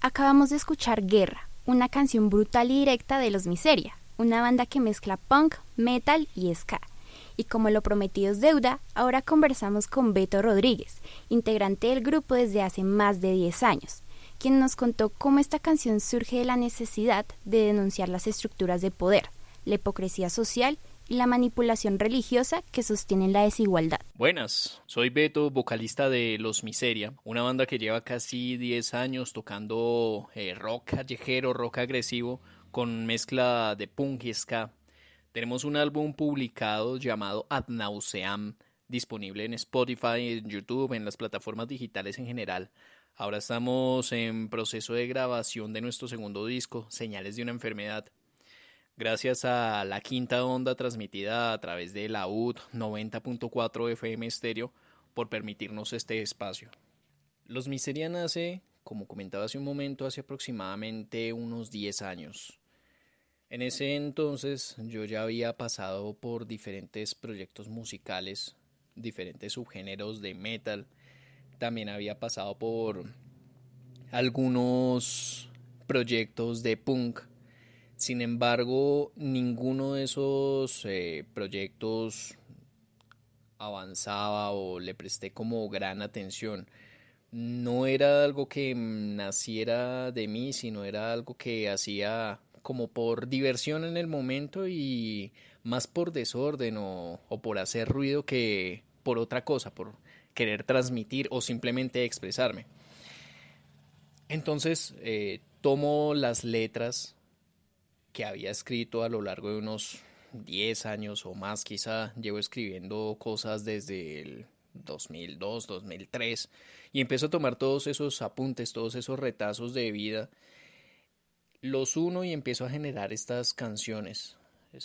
Acabamos de escuchar Guerra, una canción brutal y directa de Los Miseria, una banda que mezcla punk, metal y ska. Y como lo prometido es deuda, ahora conversamos con Beto Rodríguez, integrante del grupo desde hace más de 10 años, quien nos contó cómo esta canción surge de la necesidad de denunciar las estructuras de poder, la hipocresía social y la manipulación religiosa que sostienen la desigualdad. Buenas, soy Beto, vocalista de Los Miseria, una banda que lleva casi 10 años tocando rock callejero, rock agresivo, con mezcla de punk y ska. Tenemos un álbum publicado llamado Ad Nauseam, disponible en Spotify, en YouTube, en las plataformas digitales en general. Ahora estamos en proceso de grabación de nuestro segundo disco, Señales de una enfermedad. Gracias a la quinta onda transmitida a través de la UD 90.4 FM estéreo por permitirnos este espacio. Los Miseria nace, como comentaba hace un momento, hace aproximadamente unos 10 años. En ese entonces yo ya había pasado por diferentes proyectos musicales, diferentes subgéneros de metal. También había pasado por algunos proyectos de punk. Sin embargo, ninguno de esos proyectos avanzaba o le presté como gran atención. No era algo que naciera de mí, sino era algo que hacía como por diversión en el momento y más por desorden o por hacer ruido que por otra cosa, por querer transmitir o simplemente expresarme. Entonces tomo las letras que había escrito a lo largo de unos 10 años o más, quizá llevo escribiendo cosas desde el 2002, 2003, y empiezo a tomar todos esos apuntes, todos esos retazos de vida, los uno y empiezo a generar estas canciones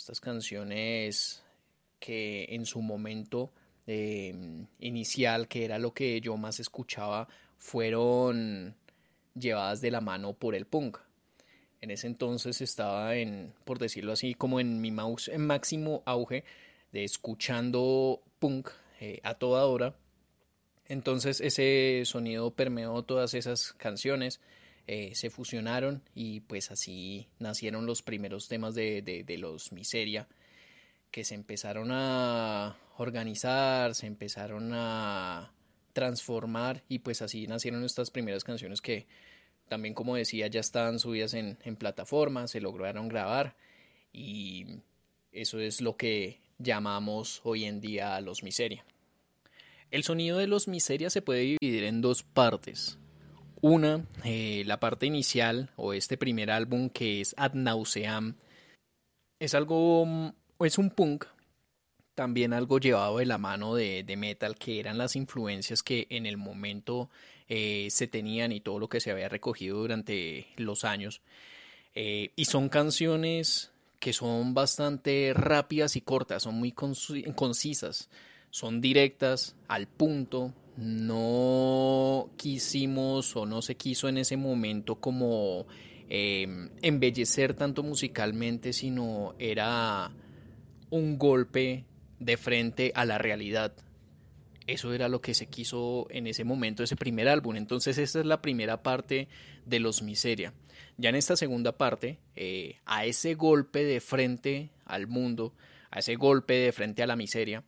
que en su momento inicial, que era lo que yo más escuchaba, fueron llevadas de la mano por el punk. En ese entonces estaba por decirlo así, como en mi máximo auge de escuchando punk a toda hora. Entonces ese sonido permeó todas esas canciones, se fusionaron y pues así nacieron los primeros temas de Los Miseria, que se empezaron a organizar, se empezaron a transformar y pues así nacieron estas primeras canciones que también, como decía, ya estaban subidas en plataformas, se lograron grabar y eso es lo que llamamos hoy en día Los Miseria. El sonido de Los Miseria se puede dividir en dos partes. Una, la parte inicial o este primer álbum que es Ad Nauseam, es un punk, también algo llevado de la mano de metal, que eran las influencias que en el momento se tenían y todo lo que se había recogido durante los años. Y son canciones que son bastante rápidas y cortas, son muy concisas, son directas, al punto. No quisimos o no se quiso en ese momento como embellecer tanto musicalmente, sino era un golpe de frente a la realidad. Eso era lo que se quiso en ese momento, ese primer álbum. Entonces esa es la primera parte de Los Miseria. Ya en esta segunda parte, a ese golpe de frente al mundo, a ese golpe de frente a la miseria,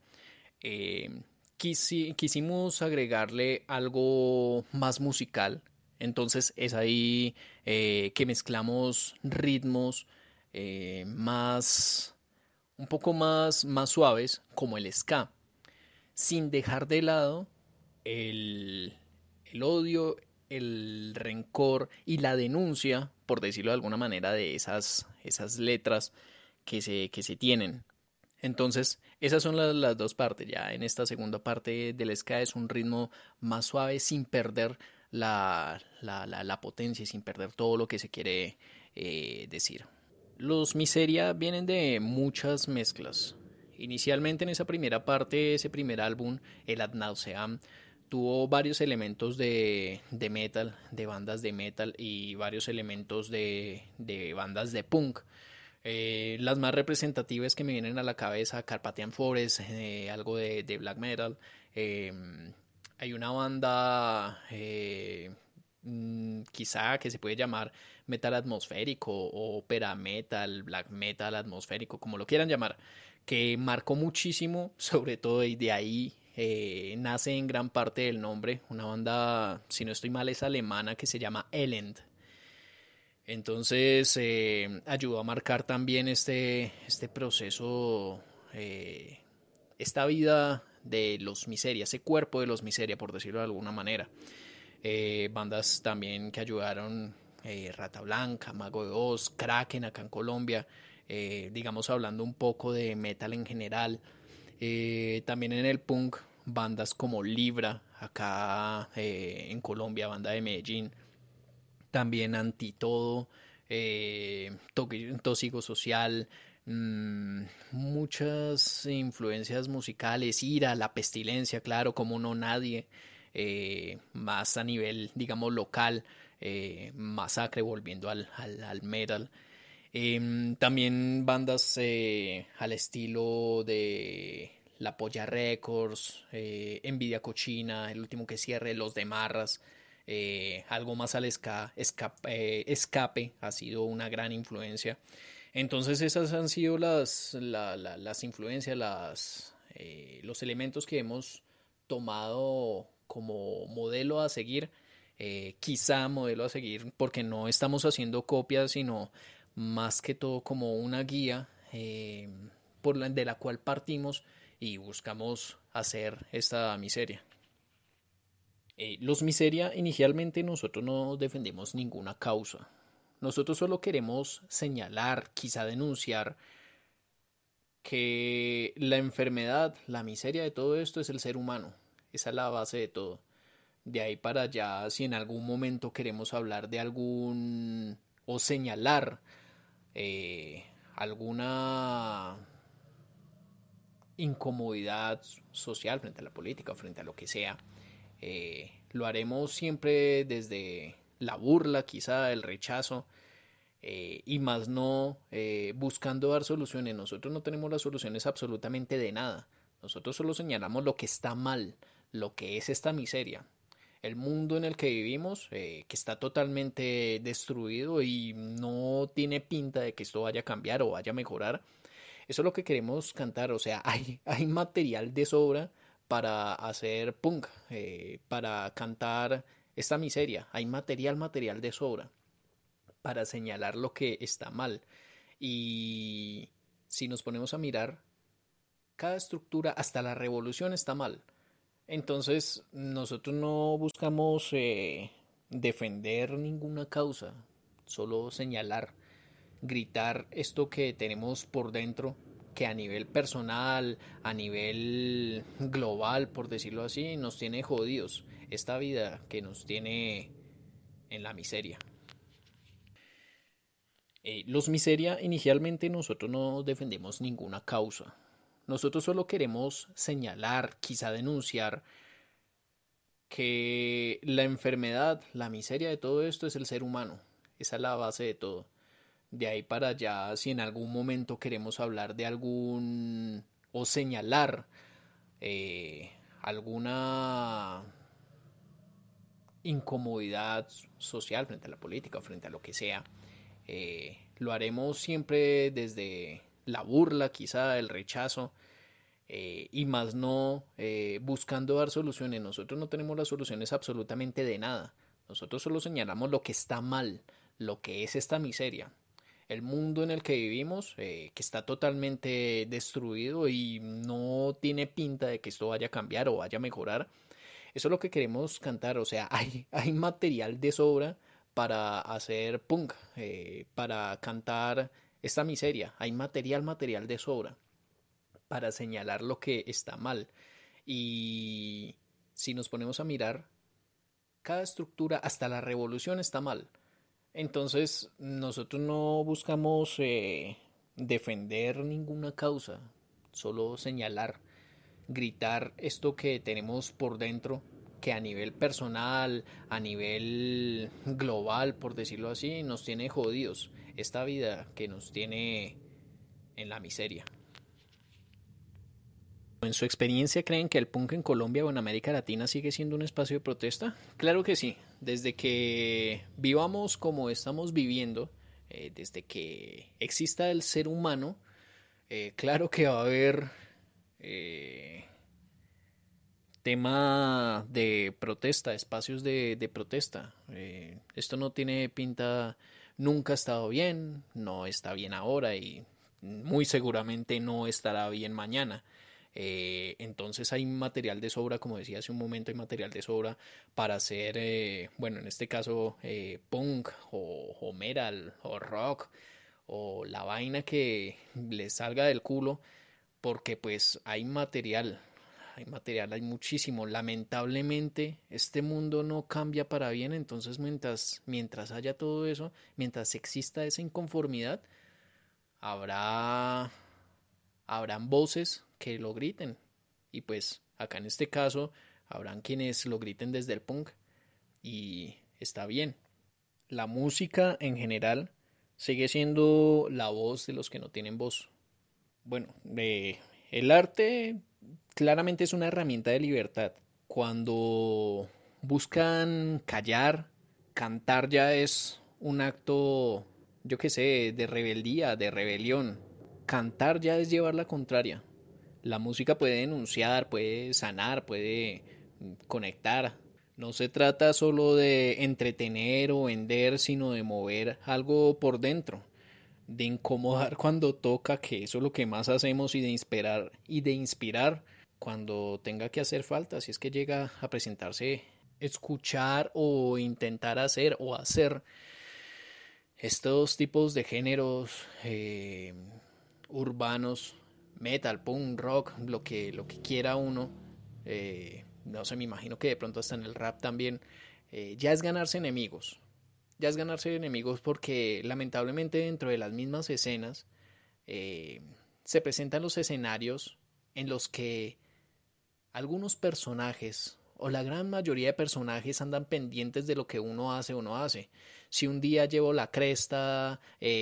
quisimos agregarle algo más musical. Entonces es ahí que mezclamos ritmos un poco más suaves, como el ska, sin dejar de lado el odio, el rencor y la denuncia, por decirlo de alguna manera, de esas letras que se tienen. Entonces, esas son las dos partes. Ya en esta segunda parte del ska es un ritmo más suave, sin perder la potencia y sin perder todo lo que se quiere decir. Los Miseria vienen de muchas mezclas. Inicialmente en esa primera parte, ese primer álbum, el Ad Nauseam, tuvo varios elementos de metal, de bandas de metal y varios elementos de bandas de punk. Las más representativas que me vienen a la cabeza, Carpathian Forest, algo de black metal. Hay una banda quizá que se puede llamar metal atmosférico, o ópera metal, black metal atmosférico, como lo quieran llamar, que marcó muchísimo, sobre todo, y de ahí nace en gran parte el nombre. Una banda, si no estoy mal, es alemana, que se llama Elend. Entonces ayudó a marcar también este proceso, eh, esta vida de los Miseria, ese cuerpo de los Miseria, por decirlo de alguna manera. Bandas también que ayudaron, Rata Blanca, Mago de Oz, Kraken acá en Colombia, digamos hablando un poco de metal en general. También en el punk, bandas como Libra, acá en Colombia, banda de Medellín. También Antitodo, Tóxico Social, muchas influencias musicales, Ira, La Pestilencia, claro, como no nadie, más a nivel, digamos, local, Masacre, volviendo al metal. También bandas al estilo de La Polla Records, Envidia Cochina, el último que cierre, Los de Marras. Algo más al escape ha sido una gran influencia. Entonces esas han sido las influencias, los elementos que hemos tomado como modelo a seguir, quizá modelo a seguir porque no estamos haciendo copias, sino más que todo como una guía, de la cual partimos y buscamos hacer esta miseria. Los Miseria, inicialmente nosotros no defendemos ninguna causa. Nosotros solo queremos señalar, quizá denunciar, que la enfermedad, la miseria de todo esto es el ser humano. Esa es la base de todo. De ahí para allá, si en algún momento queremos hablar de algún o señalar alguna incomodidad social frente a la política o frente a lo que sea, lo haremos siempre desde la burla, quizá el rechazo, y más no buscando dar soluciones. Nosotros no tenemos las soluciones absolutamente de nada. Nosotros solo señalamos lo que está mal, lo que es esta miseria. El mundo en el que vivimos, que está totalmente destruido y no tiene pinta de que esto vaya a cambiar o vaya a mejorar. Eso es lo que queremos cantar. O sea, hay material de sobra para hacer punk, para cantar esta miseria. Hay material de sobra para señalar lo que está mal. Y si nos ponemos a mirar, cada estructura, hasta la revolución, está mal. Entonces, nosotros no buscamos defender ninguna causa, solo señalar, gritar esto que tenemos por dentro, que a nivel personal, a nivel global, por decirlo así, nos tiene jodidos. Esta vida que nos tiene en la miseria. Los Miseria, inicialmente nosotros no defendemos ninguna causa. Nosotros solo queremos señalar, quizá denunciar, que la enfermedad, la miseria de todo esto es el ser humano. Esa es la base de todo. De ahí para allá, si en algún momento queremos hablar de algún o señalar alguna incomodidad social frente a la política o frente a lo que sea, lo haremos siempre desde la burla, quizá el rechazo, y más no buscando dar soluciones. Nosotros no tenemos las soluciones absolutamente de nada. Nosotros solo señalamos lo que está mal, lo que es esta miseria. El mundo en el que vivimos, que está totalmente destruido y no tiene pinta de que esto vaya a cambiar o vaya a mejorar. Eso es lo que queremos cantar. O sea, hay material de sobra para hacer punk, para cantar esta miseria. Hay material de sobra para señalar lo que está mal. Y si nos ponemos a mirar, cada estructura, hasta la revolución, está mal. Entonces, nosotros no buscamos defender ninguna causa, solo señalar, gritar esto que tenemos por dentro, que a nivel personal, a nivel global, por decirlo así, nos tiene jodidos. Esta vida que nos tiene en la miseria. ¿En su experiencia creen que el punk en Colombia o en América Latina sigue siendo un espacio de protesta? Claro que sí. desde que vivamos como estamos viviendo, desde que exista el ser humano, claro que va a haber eh, tema de protesta, espacios de protesta. Esto no tiene pinta, nunca ha estado bien, no está bien ahora y muy seguramente no estará bien mañana. Entonces hay material de sobra, como decía hace un momento, hay material de sobra para hacer, bueno, en este caso punk o metal o rock o la vaina que les salga del culo, porque pues hay material, hay muchísimo. Lamentablemente este mundo no cambia para bien, entonces mientras haya todo eso, mientras exista esa inconformidad, habrá habrán voces que lo griten. Y pues acá en este caso habrán quienes lo griten desde el punk. Y está bien. La música en general sigue siendo la voz de los que no tienen voz. Bueno, el arte claramente es una herramienta de libertad. Cuando buscan callar, cantar ya es un acto, yo qué sé, de rebeldía, de rebelión. Cantar ya es llevar la contraria. La música puede denunciar, puede sanar, puede conectar. No se trata solo de entretener o vender, sino de mover algo por dentro, de incomodar cuando toca, que eso es lo que más hacemos, y de inspirar cuando tenga que hacer falta, si es que llega a presentarse, escuchar o intentar hacer o hacer estos tipos de géneros urbanos, metal, punk, rock, lo que quiera uno, no sé, me imagino que de pronto hasta en el rap también, ya es ganarse enemigos. Ya es ganarse enemigos porque lamentablemente dentro de las mismas escenas se presentan los escenarios en los que algunos personajes o la gran mayoría de personajes andan pendientes de lo que uno hace o no hace. Si un día llevo la cresta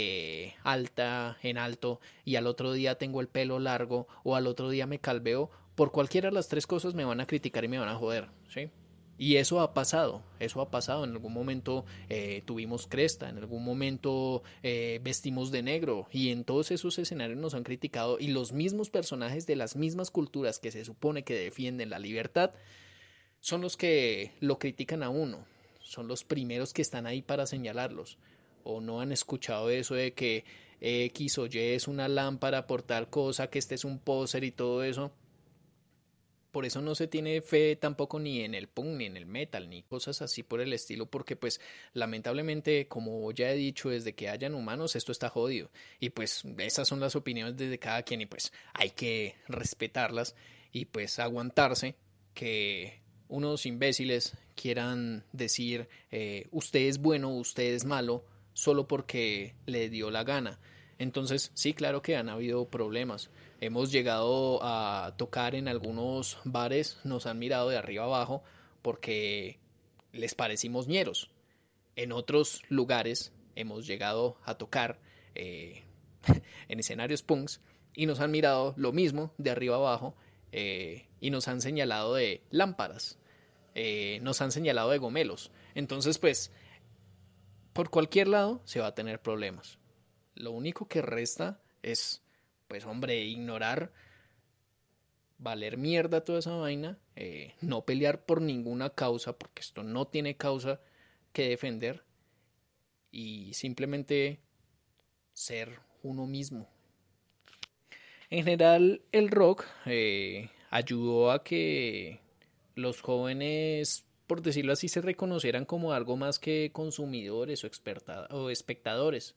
alta, en alto, y al otro día tengo el pelo largo, o al otro día me calveo, por cualquiera de las tres cosas me van a criticar y me van a joder, ¿sí? Y eso ha pasado, en algún momento tuvimos cresta, en algún momento vestimos de negro y en todos esos escenarios nos han criticado y los mismos personajes de las mismas culturas que se supone que defienden la libertad son los que lo critican a uno, son los primeros que están ahí para señalarlos. O no han escuchado eso de que X o Y es una lámpara por tal cosa, que este es un póster y todo eso. Por eso no se tiene fe tampoco ni en el punk, ni en el metal, ni cosas así por el estilo, porque pues lamentablemente, como ya he dicho, desde que hayan humanos esto está jodido. Y pues esas son las opiniones de cada quien y pues hay que respetarlas y pues aguantarse que unos imbéciles quieran decir usted es bueno, usted es malo, solo porque le dio la gana. Entonces, sí, claro que han habido problemas. Hemos llegado a tocar en algunos bares, nos han mirado de arriba abajo porque les parecimos ñeros. En otros lugares hemos llegado a tocar en escenarios punks y nos han mirado lo mismo de arriba abajo y nos han señalado de lámparas, nos han señalado de gomelos. Entonces, pues, por cualquier lado se va a tener problemas. Lo único que resta es, pues hombre, ignorar, valer mierda toda esa vaina, no pelear por ninguna causa, porque esto no tiene causa que defender, y simplemente ser uno mismo. En general, el rock ayudó a que los jóvenes, por decirlo así, se reconocieran como algo más que consumidores o espectadores.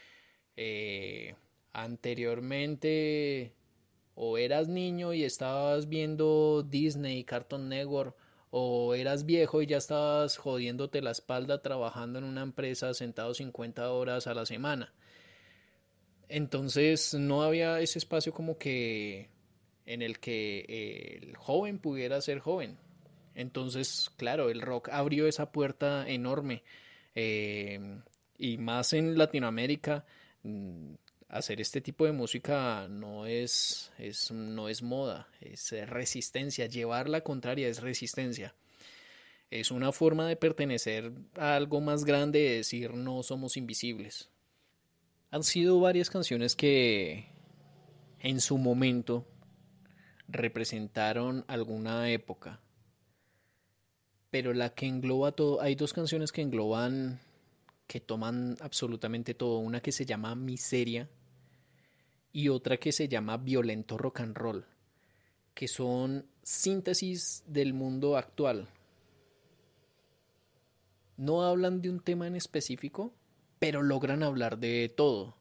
Eh, Anteriormente o eras niño y estabas viendo Disney, Cartoon Network, o eras viejo y ya estabas jodiéndote la espalda trabajando en una empresa sentado 50 horas a la semana. Entonces no había ese espacio como que en el que el joven pudiera ser joven. Entonces, claro, el rock abrió esa puerta enorme. Eh, y más en Latinoamérica, hacer este tipo de música no es moda, es resistencia. Llevar la contraria es resistencia. Es una forma de pertenecer a algo más grande, de decir no somos invisibles. Han sido varias canciones que en su momento representaron alguna época, pero la que engloba todo, hay dos canciones que engloban, que toman absolutamente todo, una que se llama Miseria y otra que se llama Violento Rock and Roll, que son síntesis del mundo actual. No hablan de un tema en específico, pero logran hablar de todo.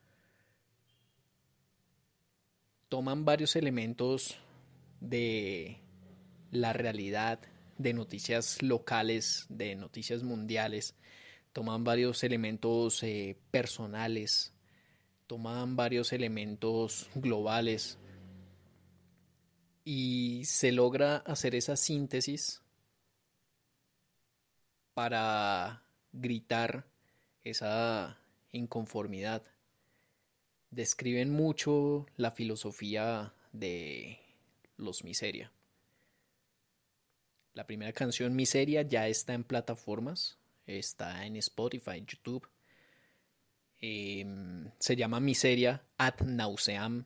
Toman varios elementos de la realidad, de noticias locales, de noticias mundiales. Toman varios elementos personales, toman varios elementos globales y se logra hacer esa síntesis para gritar esa inconformidad. Describen mucho la filosofía de los Miseria. La primera canción, Miseria, ya está en plataformas, está en Spotify, YouTube. Se llama Miseria ad nauseam.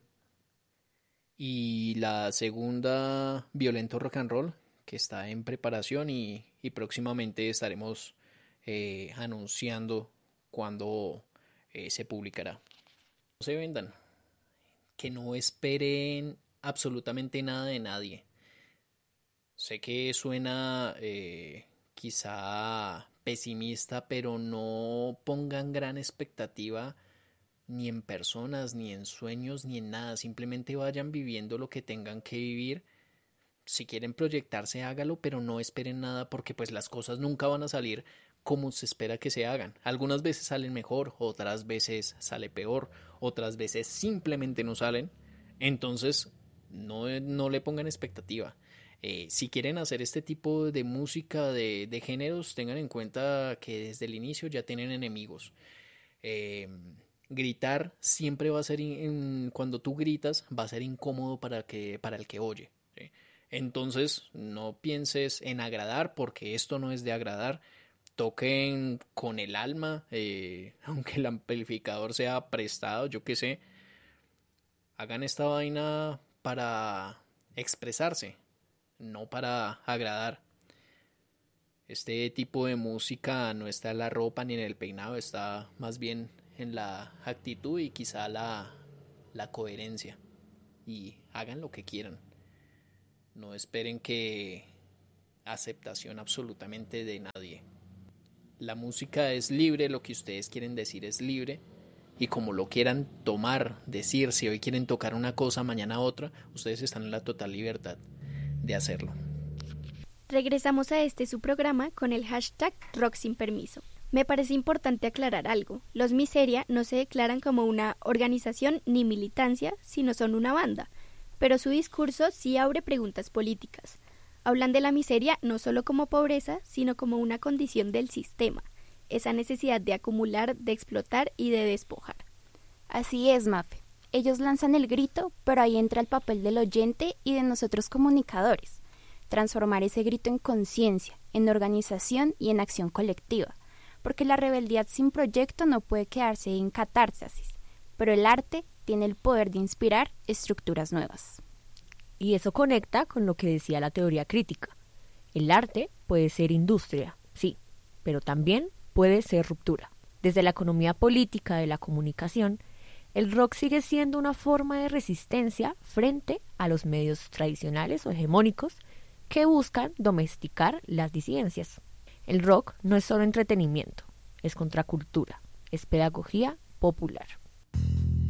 Y la segunda, Violento Rock and Roll, que está en preparación y próximamente estaremos anunciando cuándo se publicará. No se vendan, que no esperen absolutamente nada de nadie. Sé que suena quizá pesimista, pero no pongan gran expectativa ni en personas, ni en sueños, ni en nada. Simplemente vayan viviendo lo que tengan que vivir. Si quieren proyectarse, hágalo, pero no esperen nada porque pues las cosas nunca van a salir como se espera que se hagan. Algunas veces salen mejor, otras veces sale peor, otras veces simplemente no salen. Entonces no le pongan expectativa. Si quieren hacer este tipo de música de géneros, tengan en cuenta que desde el inicio ya tienen enemigos. Gritar siempre va a ser, cuando tú gritas, va a ser incómodo para el que oye, ¿sí? Entonces no pienses en agradar, porque esto no es de agradar. Toquen con el alma, aunque el amplificador sea prestado, yo qué sé. Hagan esta vaina para expresarse, no para agradar. Este tipo de música no está en la ropa ni en el peinado, está más bien en la actitud y quizá la coherencia. Y hagan lo que quieran. No esperen que aceptación absolutamente de nadie. La música es libre, lo que ustedes quieren decir es libre. Y como lo quieran tomar, decir, si hoy quieren tocar una cosa, mañana otra, ustedes están en la total libertad de hacerlo. Regresamos a su programa con el hashtag Rock Sin Permiso. Me parece importante aclarar algo. Los Miseria no se declaran como una organización ni militancia, sino son una banda. Pero su discurso sí abre preguntas políticas. Hablan de la miseria no solo como pobreza, sino como una condición del sistema. Esa necesidad de acumular, de explotar y de despojar. Así es, Mafe. Ellos lanzan el grito, pero ahí entra el papel del oyente y de nosotros comunicadores. Transformar ese grito en conciencia, en organización y en acción colectiva. Porque la rebeldía sin proyecto no puede quedarse en catarsis, pero el arte tiene el poder de inspirar estructuras nuevas. Y eso conecta con lo que decía la teoría crítica. El arte puede ser industria, sí, pero también puede ser ruptura. Desde la economía política de la comunicación, el rock sigue siendo una forma de resistencia frente a los medios tradicionales o hegemónicos que buscan domesticar las disidencias. El rock no es solo entretenimiento, es contracultura, es pedagogía popular.